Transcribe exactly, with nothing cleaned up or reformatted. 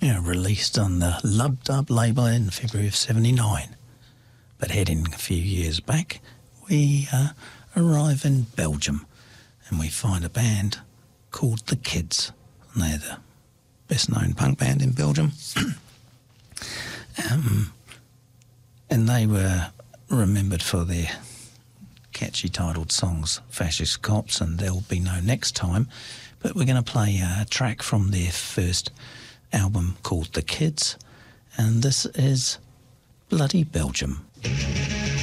Yeah, released on the Lub Dub label in February of seventy-nine. But heading a few years back, we uh, arrive in Belgium and we find a band called The Kids. And they're the best-known punk band in Belgium. um, and they were remembered for their catchy titled songs, Fascist Cops and There'll Be No Next Time. But we're going to play a track from their first album called The Kids, and this is Bloody Belgium.